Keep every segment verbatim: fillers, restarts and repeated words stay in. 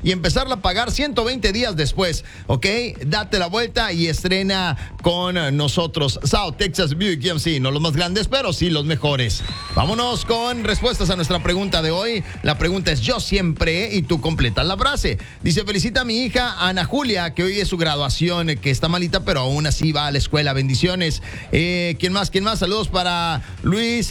y empezarla a pagar ciento veinte días después, ¿ok? Date la vuelta y estrena con nosotros. South Texas Buick G M C, no los más grandes, pero sí los mejores. Vámonos con respuestas a nuestra pregunta de hoy. La pregunta es yo siempre, y tú completas la frase. Dice, felicita a mi hija Ana Julia, que hoy es su graduación, que está malita, pero aún así va a la escuela. Bendiciones. Eh, ¿Quién más? ¿Quién más? Saludos para Luis,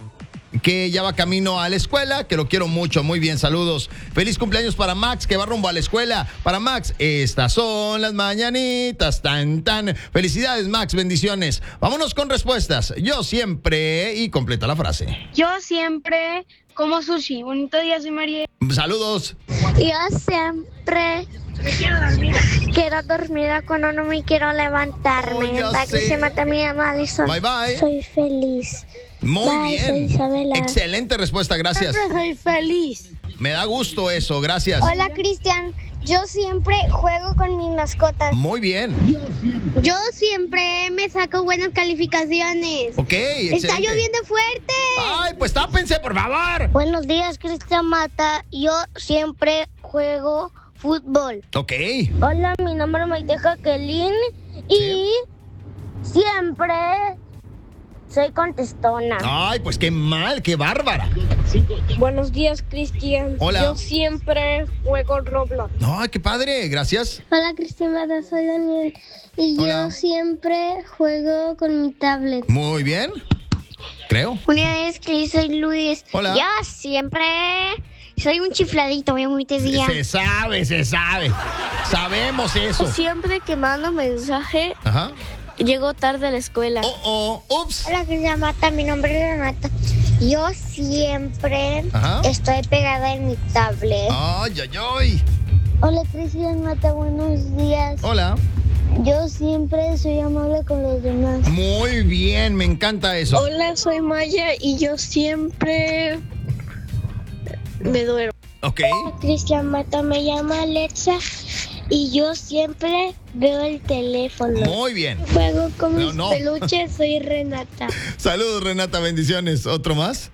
que ya va camino a la escuela, que lo quiero mucho. Muy bien, saludos. Feliz cumpleaños para Max, que va rumbo a la escuela. Para Max, estas son las mañanitas, tan, tan. Felicidades, Max, bendiciones. Vámonos con respuestas. Yo siempre, y completa la frase. Yo siempre como sushi. Bonito día, soy María. Saludos. Yo siempre Quiero dormir. quiero dormir cuando no me quiero levantarme. Oh, ya Para que sé. se mata mi mamá, Alison. Bye, bye. Soy feliz. Muy Bye, soy bien. Isabela. Excelente respuesta, gracias. Siempre soy feliz. Me da gusto eso, gracias. Hola, Cristian. Yo siempre juego con mis mascotas. Muy bien. Yo siempre me saco buenas calificaciones. Ok, excelente. Está lloviendo fuerte. Ay, pues tápense, por favor. Buenos días, Cristian Mata. Yo siempre juego fútbol. Ok. Hola, mi nombre es Maite Jaqueline y siempre soy contestona. Ay, pues qué mal, qué bárbara. Buenos días, Cristian. Hola. Yo siempre juego Roblox. Ay, qué padre, gracias. Hola, Cristian Mata, soy Daniel y Hola. yo siempre juego con mi tablet. Muy bien, creo. Una vez que soy Luis. Hola. Yo siempre soy un chifladito, voy a muy día. Se sabe, se sabe. Sabemos eso. Siempre que mando mensaje, Ajá. llego tarde a la escuela. Oh, oh, ups. Hola, Cristian Mata, mi nombre es Renata. Yo siempre Ajá. estoy pegada en mi tablet. Ay, ay, ay. Hola, Cristian Mata, buenos días. Hola. Yo siempre soy amable con los demás. Muy bien, me encanta eso. Hola, soy Maya y yo siempre me duermo. Ok. Cristian Mata, me llama Alexa y yo siempre veo el teléfono. Muy bien. Juego con No, mis no. peluches, soy Renata. Saludos, Renata, bendiciones. ¿Otro más?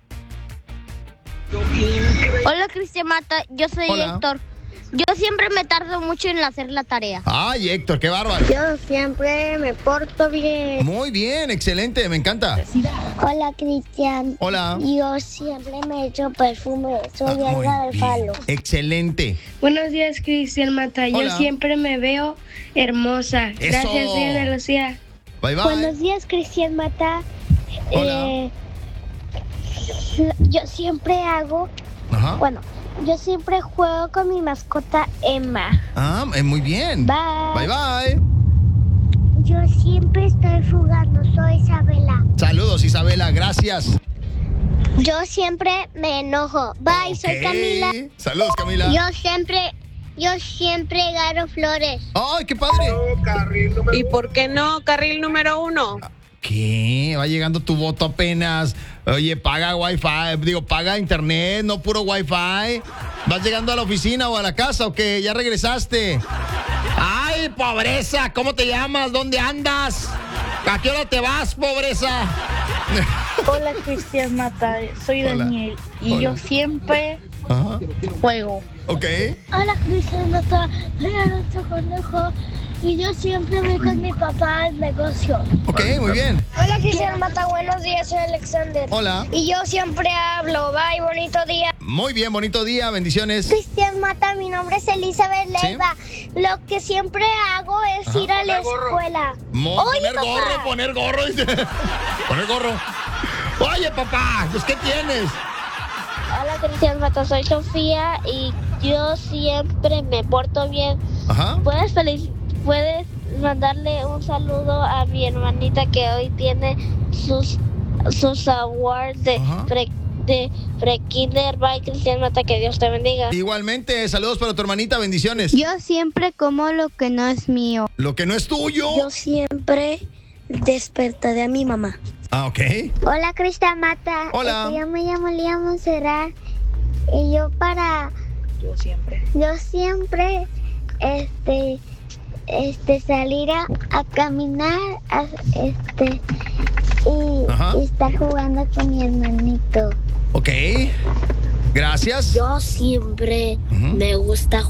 Hola, Cristian Mata, yo soy Hola. Héctor. Yo siempre me tardo mucho en hacer la tarea. Ay, Héctor, qué bárbaro. Yo siempre me porto bien. Muy bien, excelente, me encanta. Hola, Cristian. Hola. Yo siempre me echo perfume, soy Ah, muy Elga del bien. Falo. Excelente. Buenos días, Cristian Mata. Yo Hola. siempre me veo hermosa. Eso. Gracias, soy Ana Lucía. Bye, bye. Buenos días, Cristian Mata. Hola. Eh, yo siempre hago, Ajá. bueno, yo siempre juego con mi mascota Emma. Ah, eh, muy bien. Bye. Bye, bye. Yo siempre estoy jugando, soy Isabela. Saludos, Isabela, gracias. Yo siempre me enojo. Bye, soy Ok. Camila. Saludos, Camila. Yo siempre, yo siempre gano flores. Ay, qué padre. ¿Y por qué no carril número uno? ¿Qué? Va llegando tu voto apenas. Oye, paga wifi, digo, paga internet, no puro wifi. ¿Vas llegando a la oficina o a la casa o qué? ¿Ya regresaste? Ay, pobreza, ¿cómo te llamas? ¿Dónde andas? ¿A qué hora te vas, pobreza? Hola, Cristian Mata. Soy Hola. Daniel y Hola. yo siempre Ajá. juego. Ok. Hola, Cristian Mata. Soy Alonso Conejo. Y yo siempre voy con mi papá al negocio. Ok, muy bien. Hola, Cristian Mata. Buenos días, soy Alexander. Hola. Y yo siempre hablo. Bye, bonito día. Muy bien, bonito día, bendiciones. Cristian Mata, mi nombre es Elizabeth ¿Sí? Leiva. Lo que siempre hago es Ajá. ir a la escuela. Mo- Oye, poner papá. gorro, poner gorro. dice. Poner gorro. Oye, papá, pues ¿qué tienes? Hola, Cristian Mata, soy Sofía y yo siempre me porto bien. Ajá. ¿Puedes, feliz ¿Puedes mandarle un saludo a mi hermanita que hoy tiene sus, sus awards de, Ajá. pre, de pre-kinder? Bye, Cristian Mata, que Dios te bendiga. Igualmente, saludos para tu hermanita, bendiciones. Yo siempre como lo que no es mío. Lo que no es tuyo. Yo siempre despertaré a mi mamá. Ah, ok. Hola, Cristian Mata. Hola. Este, yo me llamo Lía Monserrat y yo para... Yo siempre. Yo siempre, este, este, salir a, a caminar, a- este, y, Ajá. y estar jugando con mi hermanito. Ok. Gracias. Yo siempre Ujú. me gusta